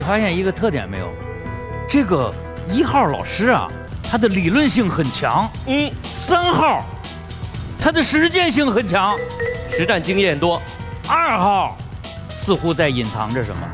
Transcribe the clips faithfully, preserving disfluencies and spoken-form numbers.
发现一个特点没有？这个一号老师啊，他的理论性很强。嗯，三号，他的实践性很强， 实战经验多。 二号，似乎在隐藏着什么。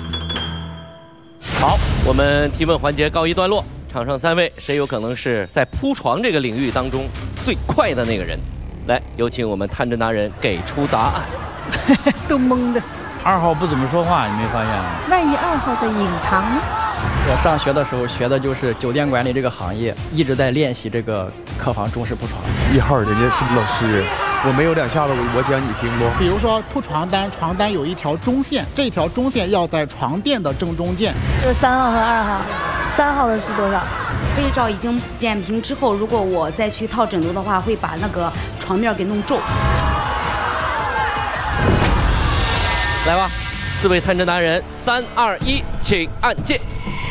好，我们提问环节告一段落。场上三位，谁有可能是在铺床这个领域当中最快的那个人？来，有请我们探侦达人给出答案。 都懵的。 二号不怎么说话，你没发现吗？ 万一二号在隐藏呢？ 我上学的时候学的就是酒店管理这个行业，一直在练习这个客房中式铺床。 一号人家是老师，我没有两下子，我我讲你听不？ 比如说铺床单，床单有一条中线，这条中线要在床垫的正中间。 是三号和二号，三号的是多少？ 被罩已经剪平之后，如果我再去套枕头的话，会把那个床面给弄皱。 来吧，四位探侦达人，三二一，请按键。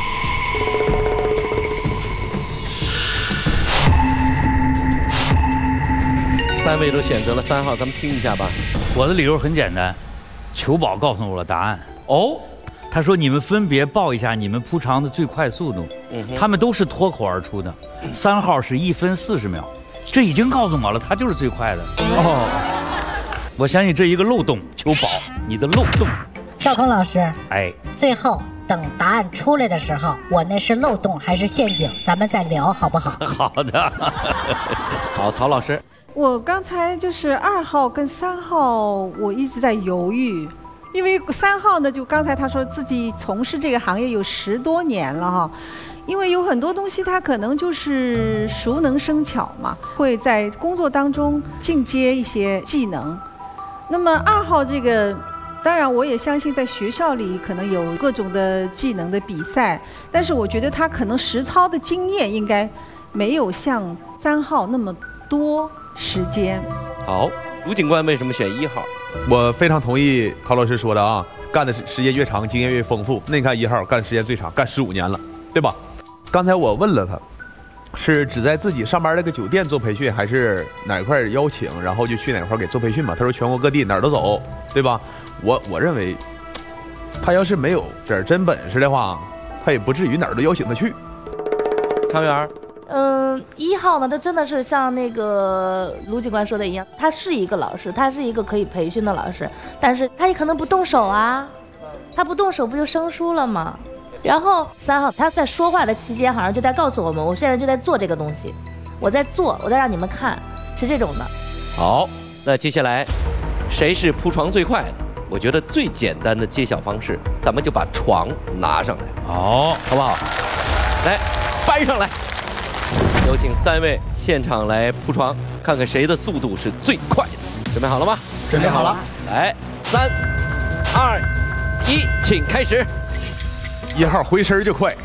三位都选择了三号，咱们听一下吧。 我的理由很简单，裘宝告诉我了答案。 哦， 他说你们分别报一下你们铺床的最快速度，嗯、他们都是脱口而出的。三号是一分四十秒，这已经告诉我了，他就是最快的。哦，我相信这一个漏洞，裘宝，你的漏洞。 少空老师， 哎， 最后等答案出来的时候，我那是漏洞还是陷阱，咱们再聊好不好？ 好的。 好，陶老师。 我刚才就是二号跟三号，我一直在犹豫，因为三号呢，就刚才他说自己从事这个行业有十多年了哈，因为有很多东西他可能就是熟能生巧嘛，会在工作当中进阶一些技能。那么二号这个，当然我也相信在学校里可能有各种的技能的比赛，但是我觉得他可能实操的经验应该没有像三号那么多时间。 好，卢警官为什么选一号？ 我非常同意陶老师说的啊，干的时间越长，经验越丰富。那你看一号干时间最长，干十五年了，对吧？刚才我问了他，是只在自己上班那个酒店做培训，还是哪块邀请，然后就去哪块给做培训嘛？他说全国各地哪儿都走，对吧？我我认为，他要是没有点真本事的话，他也不至于哪儿都邀请他去。 汤圆儿。 嗯，一号呢，他真的是像那个卢警官说的一样，他是一个老师，他是一个可以培训的老师，但是他也可能不动手啊，他不动手不就生疏了吗？然后三号他在说话的期间，好像就在告诉我们，我现在就在做这个东西，我在做，我在让你们看，是这种的。 好，那接下来谁是铺床最快的？我觉得最简单的揭晓方式，咱们就把床拿上来， 好， 好不好？来，搬上来。有请三位现场来铺床，看看谁的速度是最快的。准备好了吗？ 准备好了。 来，三、二、一，请开始。 一号回身就快，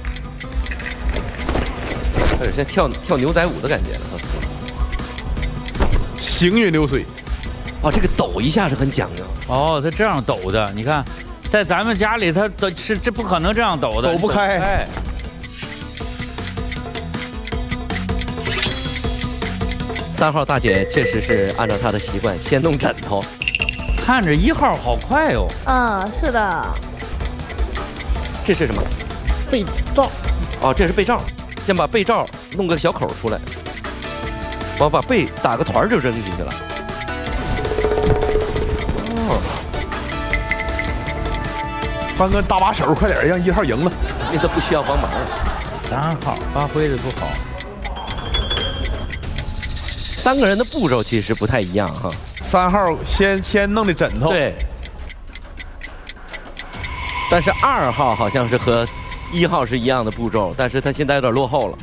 有点像跳跳牛仔舞的感觉了。 行云流水。 哦，这个抖一下是很讲究。 哦，他这样抖的，你看，在咱们家里他抖是这不可能这样抖的， 抖不开。 哎。 三号大姐确实是按照她的习惯先弄枕头， 看着一号好快哦。 嗯，是的。 这是什么？ 被罩。 哦，这是被罩。先把被罩弄个小口出来，我把被打个团就扔进去了。哦， 翻个大把手，快点让一号赢了。 那都不需要帮忙了。 三号发挥的不好。 三个人的步骤其实不太一样哈。 三号先先弄的枕头， 对。但是二号好像是和一号是一样的步骤，但是他现在有点落后了。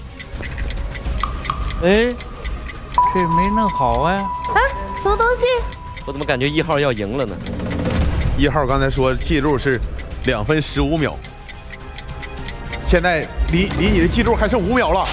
哎，这没弄好哎。 啊，什么东西？ 我怎么感觉一号要赢了呢？ 一号刚才说记录是两分十五秒，现在离离你的记录还剩五秒了。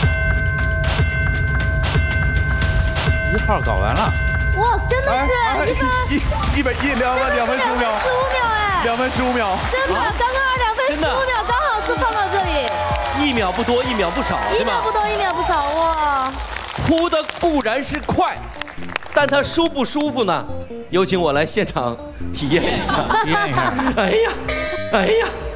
一号搞完了， 哇，真的是一分一一百一两分两分十五秒， 十五秒哎， 两分十五秒， 真的，刚刚两分十五秒刚好就放到这里， 一秒不多，一秒不少， 一秒不多，一秒不少，哇！ 扑的固然是快，但它舒不舒服呢？有请我来现场体验一下， 体验一下。 哎呀，哎呀。